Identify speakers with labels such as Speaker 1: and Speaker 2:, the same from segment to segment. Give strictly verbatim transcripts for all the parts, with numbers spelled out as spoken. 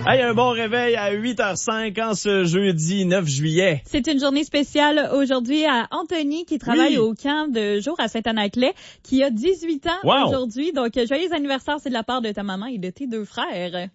Speaker 1: Hey, un bon réveil à huit heures cinq en ce jeudi neuf juillet.
Speaker 2: C'est une journée spéciale aujourd'hui à Anthony qui travaille oui. au camp de jour à Saint-Anaclet, qui a dix-huit ans wow. aujourd'hui. Donc, joyeux anniversaire, c'est de la part de ta maman et de tes deux frères.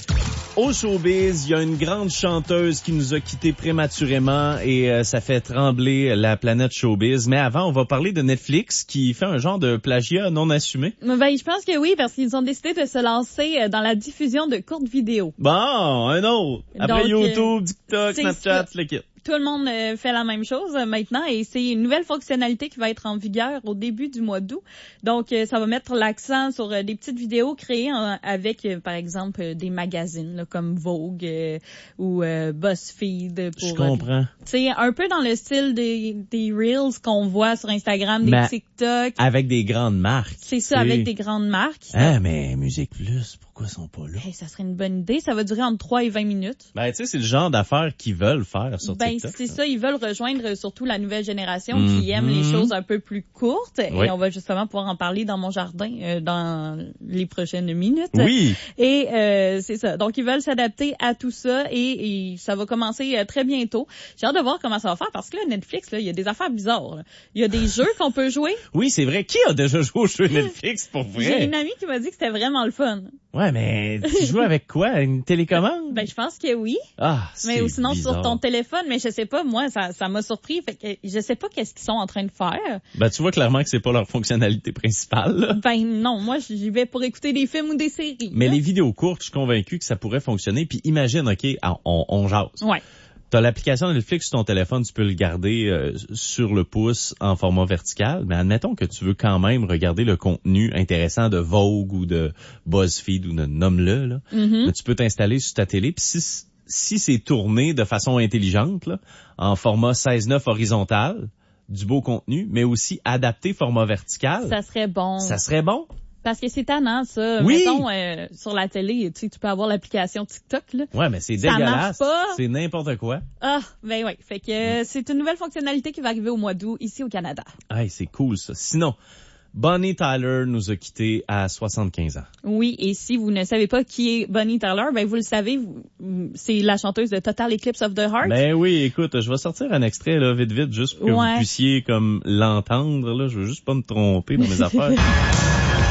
Speaker 1: Au showbiz, il y a une grande chanteuse qui nous a quittés prématurément et euh, ça fait trembler la planète showbiz. Mais avant, on va parler de Netflix qui fait un genre de plagiat non assumé.
Speaker 2: Ben, je pense que oui, parce qu'ils ont décidé de se lancer dans la diffusion de courtes vidéos.
Speaker 1: Bon, un autre. Après Donc, YouTube, TikTok, Snapchat, le kit.
Speaker 2: Tout le monde euh, fait la même chose euh, maintenant et c'est une nouvelle fonctionnalité qui va être en vigueur au début du mois d'août. Donc, euh, ça va mettre l'accent sur euh, des petites vidéos créées euh, avec, euh, par exemple, euh, des magazines là, comme Vogue euh, ou euh, BuzzFeed. Pour,
Speaker 1: Je comprends.
Speaker 2: Tu sais, un peu dans le style des, des Reels qu'on voit sur Instagram, des mais TikTok.
Speaker 1: Avec des grandes marques.
Speaker 2: C'est ça, avec des grandes marques.
Speaker 1: Ah, mais Musique Plus, pourquoi ils sont pas là?
Speaker 2: Hey, ça serait une bonne idée. Ça va durer entre trois et vingt minutes.
Speaker 1: Ben, tu sais, c'est le genre d'affaires qu'ils veulent faire sur
Speaker 2: ben,
Speaker 1: TikTok.
Speaker 2: C'est
Speaker 1: ça.
Speaker 2: ça, ils veulent rejoindre surtout la nouvelle génération
Speaker 1: mm-hmm.
Speaker 2: qui aime les choses un peu plus courtes.
Speaker 1: Oui.
Speaker 2: Et on va justement pouvoir en parler dans mon jardin euh, dans les prochaines minutes.
Speaker 1: Oui.
Speaker 2: Et euh, c'est ça. Donc, ils veulent s'adapter à tout ça et, et ça va commencer euh, très bientôt. J'ai hâte de voir comment ça va faire parce que là, Netflix, là, il y a des affaires bizarres. Là. Il y a des jeux qu'on peut jouer.
Speaker 1: Oui, c'est vrai. Qui a déjà joué aux jeux Netflix pour vrai?
Speaker 2: J'ai une amie qui m'a dit que c'était vraiment le fun.
Speaker 1: Ouais, mais tu joues avec quoi? Une télécommande?
Speaker 2: Ben, je pense que oui.
Speaker 1: Ah, c'est
Speaker 2: Mais sinon,
Speaker 1: bizarre.
Speaker 2: sur ton téléphone, mais je sais pas, moi, ça, ça m'a surpris. Fait que je sais pas qu'est-ce qu'ils sont en train de faire.
Speaker 1: Ben, tu vois clairement que c'est pas leur fonctionnalité principale, là.
Speaker 2: Ben, non. Moi, j'y vais pour écouter des films ou des séries.
Speaker 1: Mais
Speaker 2: là.
Speaker 1: les vidéos courtes, je suis convaincu que ça pourrait fonctionner. Puis imagine, OK, on, on jase.
Speaker 2: Ouais.
Speaker 1: T'as l'application Netflix sur ton téléphone, tu peux le garder euh, sur le pouce en format vertical, mais admettons que tu veux quand même regarder le contenu intéressant de Vogue ou de BuzzFeed ou de nomme-le, là.
Speaker 2: Mm-hmm.
Speaker 1: Mais tu peux t'installer sur ta télé, puis si, si c'est tourné de façon intelligente, là, en format seize neuf horizontal, du beau contenu, mais aussi adapté format vertical.
Speaker 2: Ça serait bon.
Speaker 1: Ça serait bon.
Speaker 2: Parce que c'est tannant, ça.
Speaker 1: Oui.
Speaker 2: Mettons, euh, sur la télé, tu sais, tu peux avoir l'application TikTok, là.
Speaker 1: Ouais, mais c'est
Speaker 2: ça
Speaker 1: dégueulasse.
Speaker 2: Marche pas.
Speaker 1: C'est n'importe quoi.
Speaker 2: Ah, ben oui. Fait que euh, c'est une nouvelle fonctionnalité qui va arriver au mois d'août, ici au Canada.
Speaker 1: Ah, c'est cool, ça. Sinon, Bonnie Tyler nous a quittés à soixante-quinze ans.
Speaker 2: Oui, et si vous ne savez pas qui est Bonnie Tyler, ben vous le savez, vous, c'est la chanteuse de Total Eclipse of the Heart.
Speaker 1: Ben oui, écoute, je vais sortir un extrait là vite vite juste pour que
Speaker 2: ouais.
Speaker 1: vous puissiez comme l'entendre là, je veux juste pas me tromper dans mes affaires.